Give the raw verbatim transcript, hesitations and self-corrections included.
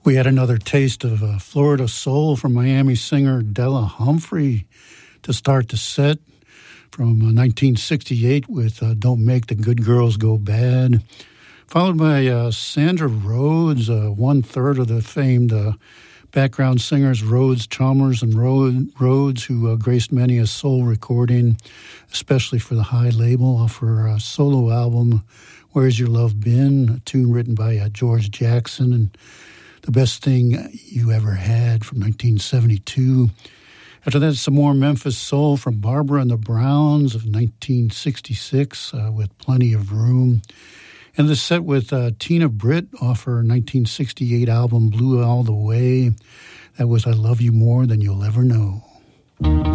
We had another taste of uh, Florida soul from Miami singer Della Humphrey to start the set from uh, nineteen sixty-eight with uh, Don't Make the Good Girls Go Bad, followed by uh, Sandra Rhodes, uh, one-third of the famed uh, background singers Rhodes, Chalmers, and Rhodes, who uh, graced many a soul recording, especially for the High label off her uh, solo album, Where's Your Love Been?, a tune written by uh, George Jackson, and The Best Thing You Ever Had from nineteen seventy-two. After that, some more Memphis soul from Barbara and the Browns of nineteen sixty-six uh, with Plenty of Room. And the set with uh, Tina Britt off her nineteen sixty-eight album Blue All the Way. That was I Love You More Than You'll Ever Know.